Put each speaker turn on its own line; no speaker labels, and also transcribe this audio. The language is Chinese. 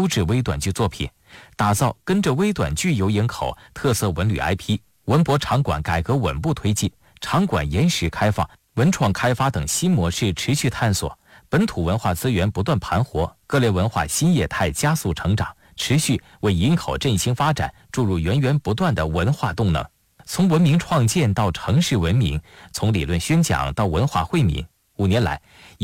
优质微短剧作品，打造跟着微短剧游营口特色文旅 IP， 文博场馆改革稳步推进，场馆延时开放、文创开发等新模式持续探索，本土文化资源不断盘活，各类文化新业态加速成长，持续为营口振兴发展注入源源不断的文化动能。从文明创建到城市文明，从理论宣讲到文化惠民，5年来